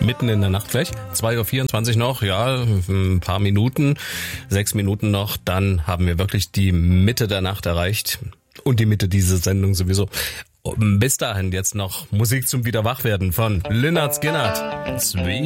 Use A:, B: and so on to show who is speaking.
A: Mitten in der Nacht gleich. 2:24 Uhr noch, ja, ein paar Minuten, 6 Minuten noch. Dann haben wir wirklich die Mitte der Nacht erreicht. Und die Mitte dieser Sendung sowieso. Bis dahin jetzt noch Musik zum Wiederwachwerden von Lynyrd Skynyrd. Sweet.